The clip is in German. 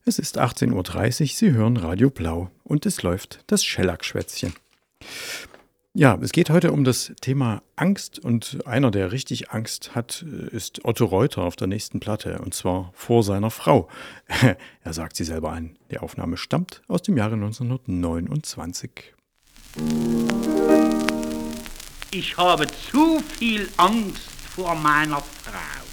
Es ist 18:30 Uhr, Sie hören Radio Blau und es läuft das Schellack-Schwätzchen. Ja, es geht heute um das Thema Angst und einer, der richtig Angst hat, ist Otto Reuter auf der nächsten Platte und zwar vor seiner Frau. Er sagt sie selber an. Die Aufnahme stammt aus dem Jahre 1929. Ich habe zu viel Angst vor meiner Frau.